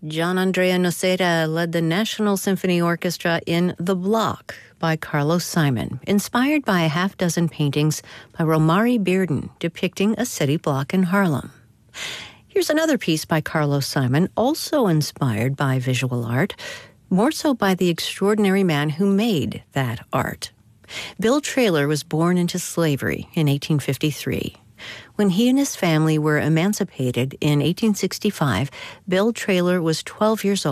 John Andrea Noceda led the National Symphony Orchestra in The Block by Carlos Simon, inspired by a half-dozen paintings by Romari Bearden depicting a city block in Harlem. Here's another piece by Carlos Simon, also inspired by visual art, more so by the extraordinary man who made that art. Bill Traylor was born into slavery in 1853. When he and his family were emancipated in 1865, Bill Traylor was 12 years old.